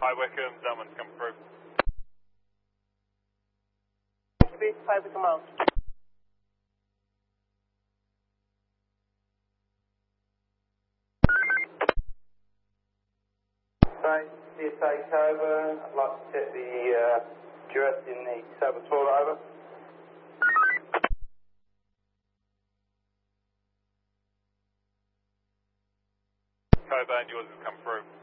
Hi Wickham, someone's come through. Speed 5 Wickham out. Right, CSA Coburn, I'd like to set the duress in the disabled toilet over. Coburn, yours has come through.